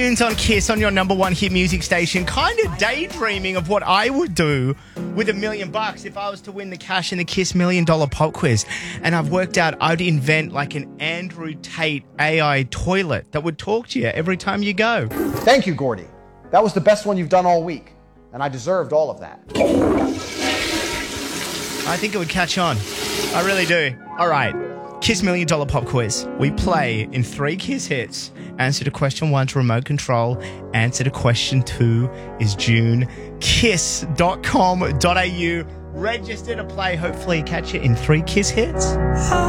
Tunes on Kiss on your number one hit music station. Kind of daydreaming of what I would do with $1 million if I was to win the cash in the Kiss $1 Million Pop Quiz. And I've worked out I'd invent like an Andrew Tate AI toilet that would talk to you every time you go. Thank you, Gordy. That was the best one you've done all week, and I deserved all of that. I think it would catch on. I really do. All right. Kiss $1 Million Pop Quiz. We play in 3 Kiss hits. Answer to question 1 to remote control. Answer to question 2 is June. Kiss.com.au. Register to play. Hopefully catch it in 3 Kiss hits.